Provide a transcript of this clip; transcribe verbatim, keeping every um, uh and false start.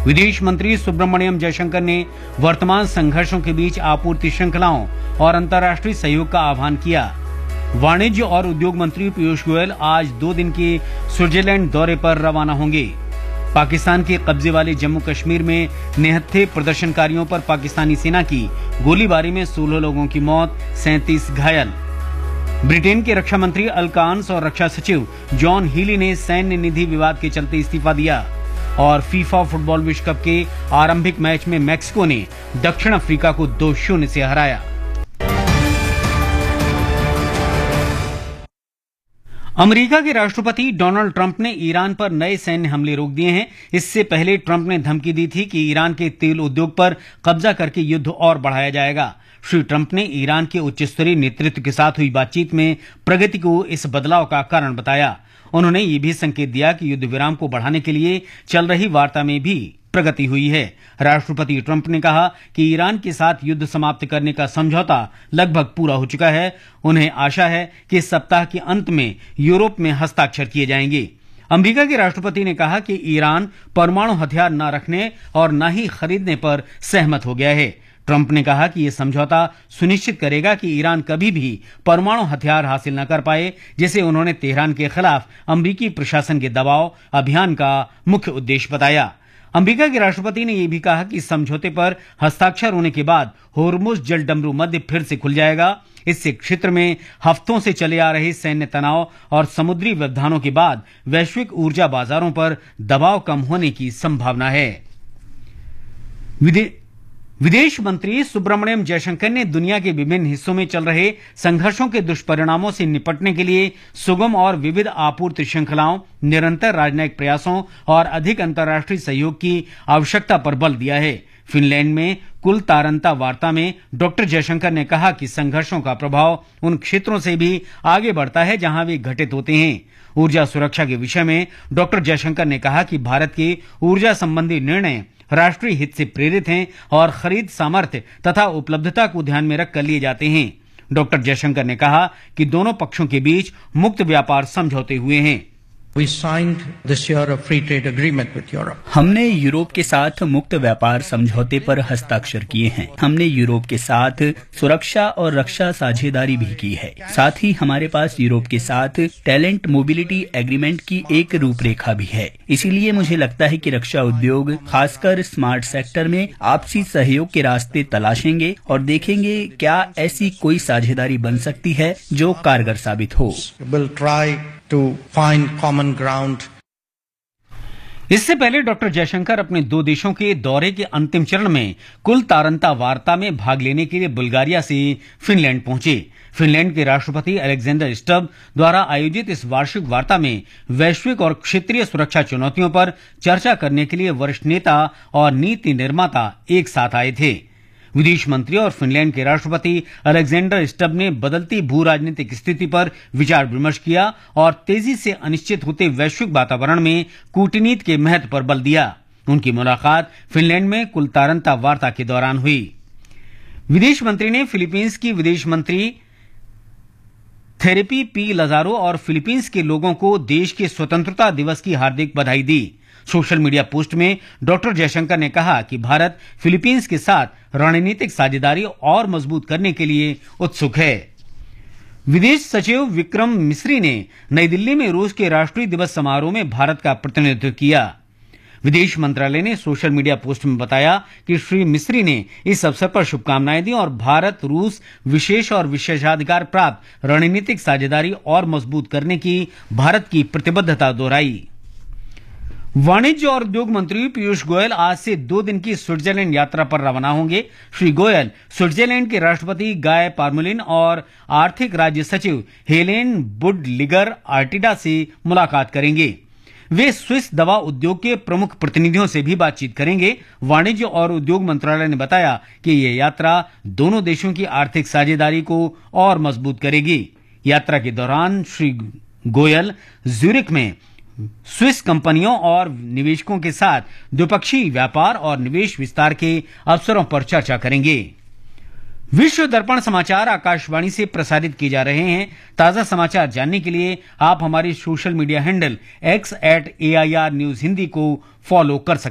विदेश मंत्री सुब्रमण्यम जयशंकर ने वर्तमान संघर्षों के बीच आपूर्ति श्रृंखलाओं और अंतर्राष्ट्रीय सहयोग का आह्वान किया। वाणिज्य और उद्योग मंत्री पीयूष गोयल आज दो दिन के स्विट्जरलैंड दौरे पर रवाना होंगे। पाकिस्तान के कब्जे वाले जम्मू कश्मीर में निहत्थे प्रदर्शनकारियों पर पाकिस्तानी सेना की गोलीबारी में सोलह लोगों की मौत, सैंतीस घायल। ब्रिटेन के रक्षा मंत्री अल कान्स और रक्षा सचिव जॉन हीली ने सैन्य निधि विवाद के चलते इस्तीफा दिया। और फीफा फुटबॉल विश्व कप के आरंभिक मैच में मैक्सिको ने दक्षिण अफ्रीका को दो शून्य से हराया। अमेरिका के राष्ट्रपति डोनाल्ड ट्रंप ने ईरान पर नए सैन्य हमले रोक दिए हैं। इससे पहले ट्रंप ने धमकी दी थी कि ईरान के तेल उद्योग पर कब्जा करके युद्ध और बढ़ाया जाएगा। श्री ट्रंप ने ईरान के उच्च स्तरीय नेतृत्व के साथ हुई बातचीत में प्रगति को इस बदलाव का कारण बताया। उन्होंने ये भी संकेत दिया कि युद्ध विराम को बढ़ाने के लिए चल रही वार्ता में भी प्रगति हुई है। राष्ट्रपति ट्रंप ने कहा कि ईरान के साथ युद्ध समाप्त करने का समझौता लगभग पूरा हो चुका है। उन्हें आशा है कि इस सप्ताह के अंत में यूरोप में हस्ताक्षर किए जाएंगे। अमेरिका के राष्ट्रपति ने कहा कि ईरान परमाणु हथियार न रखने और न ही खरीदने पर सहमत हो गया है। ट्रंप ने कहा कि यह समझौता सुनिश्चित करेगा कि ईरान कभी भी परमाणु हथियार हासिल न कर पाए, जिसे उन्होंने तेहरान के खिलाफ अमेरिकी प्रशासन के दबाव अभियान का मुख्य उद्देश्य बताया। अमेरिका के राष्ट्रपति ने यह भी कहा कि इस समझौते पर हस्ताक्षर होने के बाद होर्मुज जल डमरू मध्य फिर से खुल जाएगा। इससे क्षेत्र में हफ्तों से चले आ रहे सैन्य तनाव और समुद्री व्यवधानों के बाद वैश्विक ऊर्जा बाजारों पर दबाव कम होने की संभावना है। विदेश मंत्री सुब्रमण्यम जयशंकर ने दुनिया के विभिन्न हिस्सों में चल रहे संघर्षों के दुष्परिणामों से निपटने के लिए सुगम और विविध आपूर्ति श्रृंखलाओं, निरंतर राजनयिक प्रयासों और अधिक अंतर्राष्ट्रीय सहयोग की आवश्यकता पर बल दिया है। फिनलैंड में कुल तारंता वार्ता में डॉक्टर जयशंकर ने कहा कि संघर्षों का प्रभाव उन क्षेत्रों से भी आगे बढ़ता है जहां वे घटित होते हैं। ऊर्जा सुरक्षा के विषय में डॉक्टर जयशंकर ने कहा कि भारत के ऊर्जा संबंधी निर्णय राष्ट्रीय हित से प्रेरित हैं और खरीद सामर्थ्य तथा उपलब्धता को ध्यान में रखकर लिए जाते हैं। डॉक्टर जयशंकर ने कहा कि दोनों पक्षों के बीच मुक्त व्यापार समझौते हुए हैं। We signed this year a free trade agreement with Europe. हमने यूरोप के साथ मुक्त व्यापार समझौते पर हस्ताक्षर किए हैं। हमने यूरोप के साथ सुरक्षा और रक्षा साझेदारी भी की है। साथ ही हमारे पास यूरोप के साथ टैलेंट मोबिलिटी एग्रीमेंट की एक रूपरेखा भी है। इसीलिए मुझे लगता है कि रक्षा उद्योग, खासकर स्मार्ट सेक्टर में आपसी सहयोग के रास्ते तलाशेंगे और देखेंगे क्या ऐसी कोई साझेदारी बन सकती है जो कारगर साबित हो। We'll try to find common ground. इससे पहले डॉक्टर जयशंकर अपने दो देशों के दौरे के अंतिम चरण में कुल तारंता वार्ता में भाग लेने के लिए बुल्गारिया से फिनलैंड पहुंचे। फिनलैंड के राष्ट्रपति अलेक्जेंडर स्टब द्वारा आयोजित इस वार्षिक वार्ता में वैश्विक और क्षेत्रीय सुरक्षा चुनौतियों पर चर्चा करने के लिए वरिष्ठ नेता और नीति निर्माता एक साथ आए थे। विदेश मंत्री और फिनलैंड के राष्ट्रपति अलेक्जेंडर स्टब ने बदलती भू राजनीतिक स्थिति पर विचार विमर्श किया और तेजी से अनिश्चित होते वैश्विक वातावरण में कूटनीति के महत्व पर बल दिया। उनकी मुलाकात फिनलैंड में कुल तारंता वार्ता के दौरान हुई। विदेश मंत्री ने फिलीपींस की विदेश मंत्री थेरेपी पी लजारो और फिलीपींस के लोगों को देश के स्वतंत्रता दिवस की हार्दिक बधाई दी। सोशल मीडिया पोस्ट में डॉक्टर जयशंकर ने कहा कि भारत फिलीपींस के साथ रणनीतिक साझेदारी और मजबूत करने के लिए उत्सुक है। विदेश सचिव विक्रम मिस्री ने नई दिल्ली में रूस के राष्ट्रीय दिवस समारोह में भारत का प्रतिनिधित्व किया। विदेश मंत्रालय ने सोशल मीडिया पोस्ट में बताया कि श्री मिस्री ने इस अवसर पर शुभकामनाएं दी और भारत रूस विशेष और विशेषाधिकार प्राप्त रणनीतिक साझेदारी और मजबूत करने की भारत की प्रतिबद्धता दोहराई। वाणिज्य और उद्योग मंत्री पीयूष गोयल आज से दो दिन की स्विट्जरलैंड यात्रा पर रवाना होंगे। श्री गोयल स्विट्जरलैंड के राष्ट्रपति गाय पार्मेलिन और आर्थिक राज्य सचिव हेलेन बुडलिगर आर्टिडा से मुलाकात करेंगे। वे स्विस दवा उद्योग के प्रमुख प्रतिनिधियों से भी बातचीत करेंगे। वाणिज्य और उद्योग मंत्रालय ने बताया कि यह यात्रा दोनों देशों की आर्थिक साझेदारी को और मजबूत करेगी। यात्रा के दौरान श्री गोयल ज्यूरिख में स्विस कंपनियों और निवेशकों के साथ द्विपक्षीय व्यापार और निवेश विस्तार के अवसरों पर चर्चा करेंगे। विश्व दर्पण समाचार आकाशवाणी से प्रसारित किए जा रहे हैं। ताजा समाचार जानने के लिए आप हमारे social media handle x eight A I R news Hindi को फॉलो कर सकते हैं।